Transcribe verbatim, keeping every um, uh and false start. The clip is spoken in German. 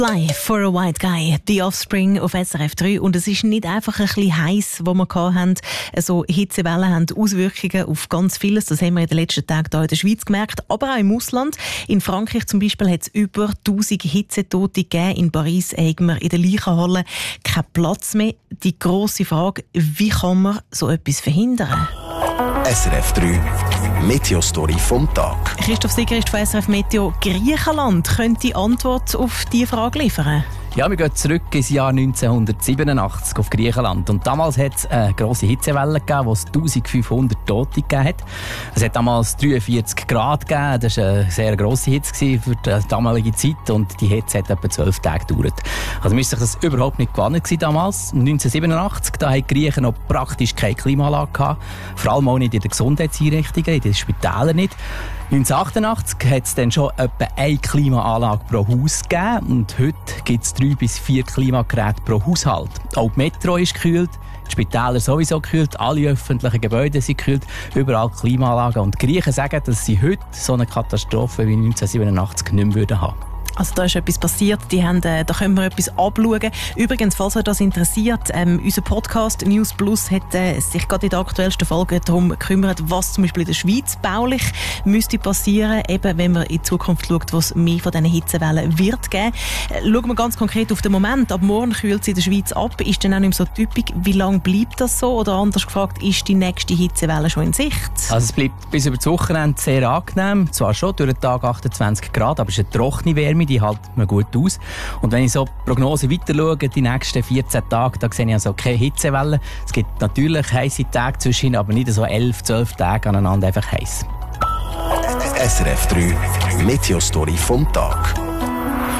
Fly for a White Guy, The Offspring auf S R F drei. Und es ist nicht einfach ein bisschen heiß, wo wir hatten. Also Hitzewellen haben Auswirkungen auf ganz vieles. Das haben wir in den letzten Tagen hier in der Schweiz gemerkt, aber auch im Ausland. In Frankreich zum Beispiel hat es über tausend Hitzetote gegeben. In Paris haben wir in der Leichenhalle keinen Platz mehr. Die grosse Frage, wie kann man so etwas verhindern? S R F drei Meteo-Story vom Tag. Christoph Sieger ist von S R F Meteo. Griechenland könnte die Antwort auf diese Frage liefern. Ja, wir gehen zurück ins Jahr neunzehnhundertsiebenundachtzig auf Griechenland. Und damals hat es eine grosse Hitzewelle gegeben, wo es eintausendfünfhundert Tote gegeben hat. Es hat damals dreiundvierzig Grad gegeben. Das war eine sehr grosse Hitze für die damalige Zeit. Und die Hitze hat etwa zwölf Tage gedauert. Also man war sich das überhaupt nicht gewohnt damals. neunzehnhundertsiebenundachtzig, da hatten die Griechen noch praktisch keine Klimaanlage gehabt. Vor allem auch nicht in den Gesundheitseinrichtungen, in den Spitälern nicht. neunzehnhundertachtundachtzig hat es dann schon etwa eine Klimaanlage pro Haus gegeben und heute gibt es drei bis vier Klimageräte pro Haushalt. Auch die Metro ist gekühlt, die Spitäler sowieso gekühlt, alle öffentlichen Gebäude sind gekühlt, überall Klimaanlagen. Und die Griechen sagen, dass sie heute so eine Katastrophe wie neunzehnhundertsiebenundachtzig nicht mehr haben. Also da ist etwas passiert, die haben, äh, da können wir etwas abschauen. Übrigens, falls euch das interessiert, ähm, unser Podcast News Plus hat äh, sich gerade in der aktuellsten Folge darum gekümmert, was zum Beispiel in der Schweiz baulich müsste passieren, eben wenn man in Zukunft schaut, was mehr von diesen Hitzewellen wird geben. Äh, schauen wir ganz konkret auf den Moment. Ab morgen kühlt es in der Schweiz ab. Ist dann auch nicht mehr so typisch. Wie lange bleibt das so? Oder anders gefragt, ist die nächste Hitzewelle schon in Sicht? Also es bleibt bis über das Wochenende sehr angenehm. Zwar schon durch den Tag achtundzwanzig Grad, aber es ist eine trockene Wärme, die hält mir gut aus. Und wenn ich so die Prognose weiter schaue, die nächsten vierzehn Tage, da sehe ich also keine Hitzewelle. Es gibt natürlich heisse Tage zwischen, aber nicht so elf, zwölf Tage aneinander einfach heiß. S R F drei Meteo-Story vom Tag.